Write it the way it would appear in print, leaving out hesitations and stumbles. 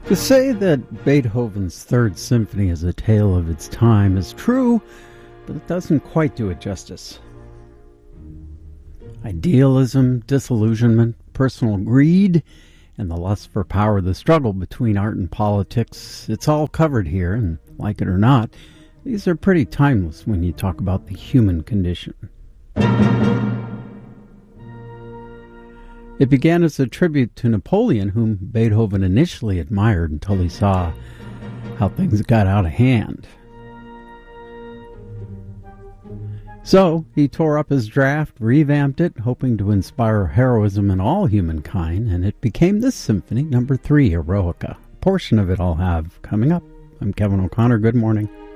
To say that Beethoven's Third Symphony is a tale of its time is true, but it doesn't quite do it justice. Idealism, disillusionment, personal greed, and the lust for power, the struggle between art and politics, it's all covered here, and like it or not, these are pretty timeless when you talk about the human condition. It began as a tribute to Napoleon, whom Beethoven initially admired until he saw how things got out of hand. So he tore up his draft, revamped it, hoping to inspire heroism in all humankind, and it became this symphony, number 3, Eroica. A portion of it I'll have coming up. I'm Kevin O'Connor. Good morning.